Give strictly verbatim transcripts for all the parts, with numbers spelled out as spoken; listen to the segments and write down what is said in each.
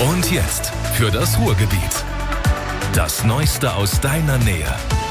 Und jetzt für das Ruhrgebiet. Das Neueste aus deiner Nähe.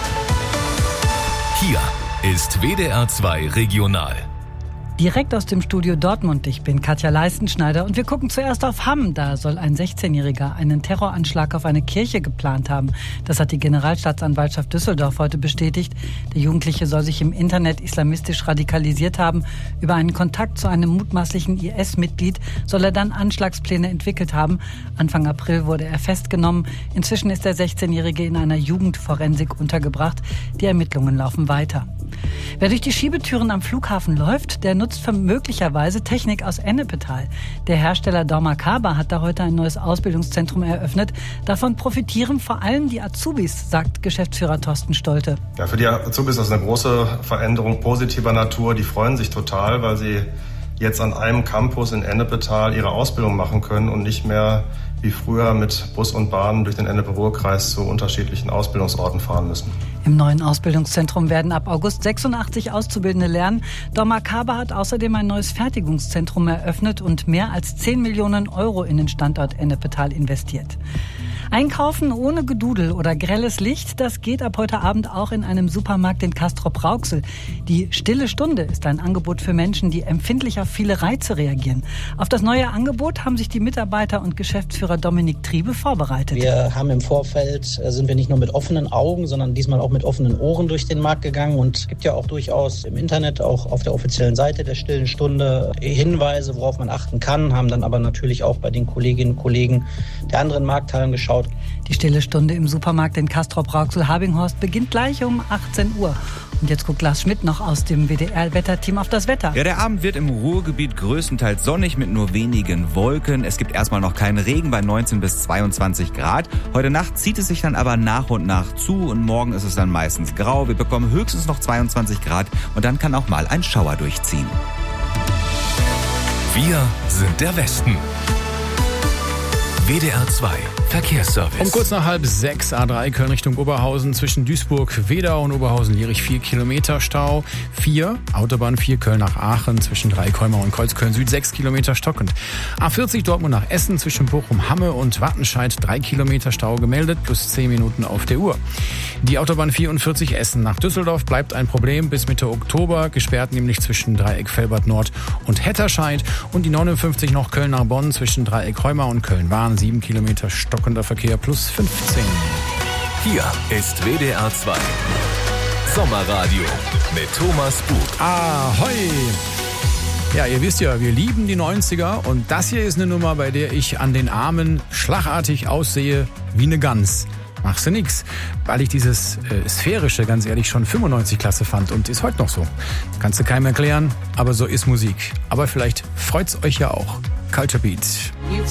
Hier ist W D R zwei Regional. Direkt aus dem Studio Dortmund. Ich bin Katja Leistenschneider und wir gucken zuerst auf Hamm. Da soll ein sechzehnjähriger einen Terroranschlag auf eine Kirche geplant haben. Das hat die Generalstaatsanwaltschaft Düsseldorf heute bestätigt. Der Jugendliche soll sich im Internet islamistisch radikalisiert haben. Über einen Kontakt zu einem mutmaßlichen I S-Mitglied soll er dann Anschlagspläne entwickelt haben. Anfang April wurde er festgenommen. Inzwischen ist der sechzehnjährige in einer Jugendforensik untergebracht. Die Ermittlungen laufen weiter. Wer durch die Schiebetüren am Flughafen läuft, der nutzt möglicherweise Technik aus Ennepetal. Der Hersteller dormakaba hat da heute ein neues Ausbildungszentrum eröffnet. Davon profitieren vor allem die Azubis, sagt Geschäftsführer Thorsten Stolte. Ja, für die Azubis ist das eine große Veränderung positiver Natur. Die freuen sich total, weil sie jetzt an einem Campus in Ennepetal ihre Ausbildung machen können und nicht mehr wie früher mit Bus und Bahn durch den Ennepe-Ruhr-Kreis zu unterschiedlichen Ausbildungsorten fahren müssen. Im neuen Ausbildungszentrum werden ab August sechsundachtzig Auszubildende lernen. dormakaba hat außerdem ein neues Fertigungszentrum eröffnet und mehr als zehn Millionen Euro in den Standort Ennepetal investiert. Einkaufen ohne Gedudel oder grelles Licht, das geht ab heute Abend auch in einem Supermarkt in Castrop-Rauxel. Die Stille Stunde ist ein Angebot für Menschen, die empfindlich auf viele Reize reagieren. Auf das neue Angebot haben sich die Mitarbeiter und Geschäftsführer Dominik Triebe vorbereitet. Wir haben im Vorfeld, sind wir nicht nur mit offenen Augen, sondern diesmal auch mit offenen Ohren durch den Markt gegangen. Und es gibt ja auch durchaus im Internet, auch auf der offiziellen Seite der Stillen Stunde, Hinweise, worauf man achten kann, haben dann aber natürlich auch bei den Kolleginnen und Kollegen der anderen Markthallen geschaut. Die Stille Stunde im Supermarkt in Castrop-Rauxel-Habinghorst beginnt gleich um achtzehn Uhr. Und jetzt guckt Lars Schmidt noch aus dem W D R-Wetterteam auf das Wetter. Ja, der Abend wird im Ruhrgebiet größtenteils sonnig mit nur wenigen Wolken. Es gibt erstmal noch keinen Regen bei neunzehn bis zweiundzwanzig Grad. Heute Nacht zieht es sich dann aber nach und nach zu und morgen ist es dann meistens grau. Wir bekommen höchstens noch zweiundzwanzig Grad und dann kann auch mal ein Schauer durchziehen. Wir sind der Westen. W D R zwei Verkehrsservice. Um kurz nach halb sechs, A drei Köln Richtung Oberhausen, zwischen Duisburg, Wedau und Oberhausen-Lierich vier Kilometer Stau. vier, Autobahn vier Köln nach Aachen, zwischen Dreikäumer und Kreuzköln Süd sechs Kilometer stockend. A vierzig Dortmund nach Essen, zwischen Bochum-Hamme und Wattenscheid drei Kilometer Stau gemeldet, plus zehn Minuten auf der Uhr. Die Autobahn vierundvierzig Essen nach Düsseldorf bleibt ein Problem bis Mitte Oktober, gesperrt nämlich zwischen Dreieck Velbert Nord und Hetterscheid. Und die neunundfünfzig noch Köln nach Bonn, zwischen Dreieck Heuma und Köln-Wahn sieben Kilometer stockender Verkehr plus fünfzehn. Hier ist W D R zwei Sommerradio mit Thomas Bug. Ahoi! Ja, ihr wisst ja, wir lieben die neunziger und das hier ist eine Nummer, bei der ich an den Armen schlagartig aussehe wie eine Gans. Machst du nix, weil ich dieses äh, Sphärische, ganz ehrlich, schon fünfundneunzig klasse fand und ist heute noch so. Kannst du keinem erklären, aber so ist Musik. Aber vielleicht freut's euch ja auch. Culture Beat.